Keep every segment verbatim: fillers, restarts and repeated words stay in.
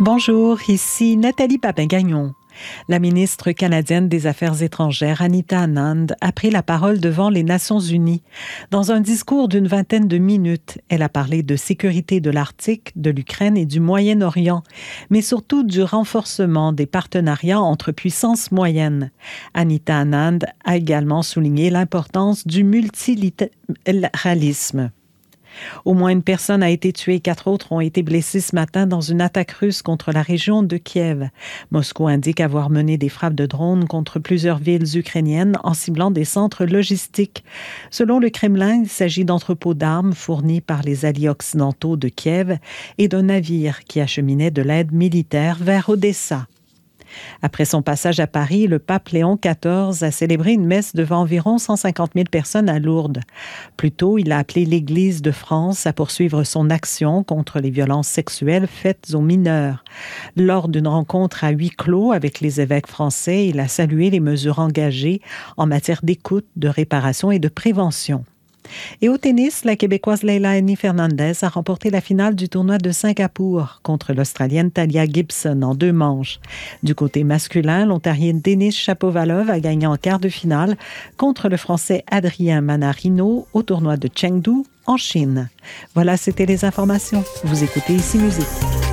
Bonjour, ici Nathalie Papin-Gagnon. La ministre canadienne des Affaires étrangères, Anita Anand, a pris la parole devant les Nations unies. Dans un discours d'une vingtaine de minutes, elle a parlé de sécurité de l'Arctique, de l'Ukraine et du Moyen-Orient, mais surtout du renforcement des partenariats entre puissances moyennes. Anita Anand a également souligné l'importance du multilatéralisme. Au moins une personne a été tuée, quatre autres ont été blessés ce matin dans une attaque russe contre la région de Kiev. Moscou indique avoir mené des frappes de drones contre plusieurs villes ukrainiennes en ciblant des centres logistiques. Selon le Kremlin, il s'agit d'entrepôts d'armes fournis par les alliés occidentaux de Kiev et d'un navire qui acheminait de l'aide militaire vers Odessa. Après son passage à Paris, le pape Léon quatorze a célébré une messe devant environ cent cinquante mille personnes à Lourdes. Plus tôt, il a appelé l'Église de France à poursuivre son action contre les violences sexuelles faites aux mineurs. Lors d'une rencontre à huis clos avec les évêques français, il a salué les mesures engagées en matière d'écoute, de réparation et de prévention. Et au tennis, la Québécoise Leila Annie Fernandez a remporté la finale du tournoi de Singapour contre l'Australienne Talia Gibson en deux manches. Du côté masculin, l'Ontarienne Denis Shapovalov a gagné en quart de finale contre le Français Adrien Manarino au tournoi de Chengdu en Chine. Voilà, c'était les informations. Vous écoutez Ici Musique.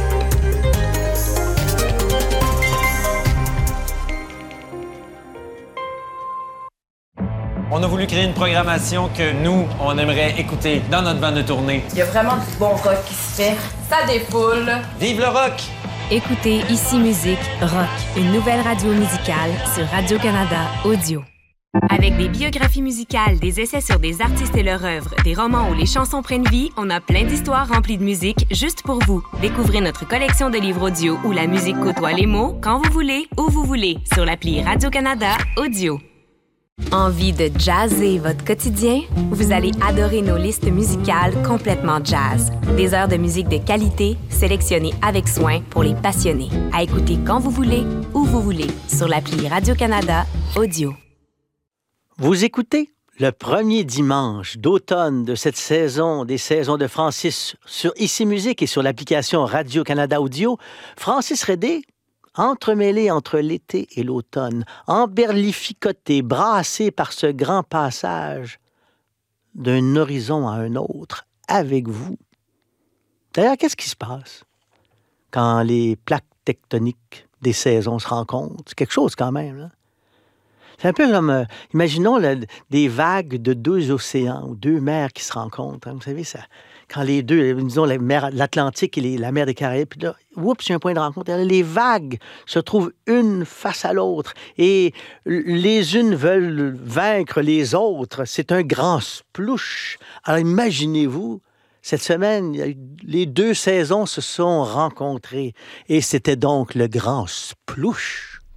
On a voulu créer une programmation que nous, on aimerait écouter dans notre bande de tournée. Il y a vraiment du bon rock qui se fait. Ça défoule. Vive le rock! Écoutez Ici Musique Rock, une nouvelle radio musicale sur Radio-Canada Audio. Avec des biographies musicales, des essais sur des artistes et leur œuvre, des romans où les chansons prennent vie, on a plein d'histoires remplies de musique juste pour vous. Découvrez notre collection de livres audio où la musique côtoie les mots quand vous voulez, où vous voulez, sur l'appli Radio-Canada Audio. Envie de jazzer votre quotidien? Vous allez adorer nos listes musicales complètement jazz. Des heures de musique de qualité, sélectionnées avec soin pour les passionnés. À écouter quand vous voulez, où vous voulez, sur l'appli Radio-Canada Audio. Vous écoutez le premier dimanche d'automne de cette saison des saisons de Francis sur Ici Musique et sur l'application Radio-Canada Audio. Francis Redé, entremêlé entre l'été et l'automne, emberlificoté, brassé par ce grand passage d'un horizon à un autre, avec vous. D'ailleurs, qu'est-ce qui se passe quand les plaques tectoniques des saisons se rencontrent? C'est quelque chose quand même, là. C'est un peu comme, euh, imaginons là, des vagues de deux océans ou deux mers qui se rencontrent. Hein. Vous savez, ça, quand les deux, disons la mer, l'Atlantique et les, la mer des Caraïbes, puis là, oups, il y a un point de rencontre. Là, les vagues se trouvent une face à l'autre et les unes veulent vaincre les autres. C'est un grand splouche. Alors imaginez-vous, cette semaine, les deux saisons se sont rencontrées et c'était donc le grand splouche.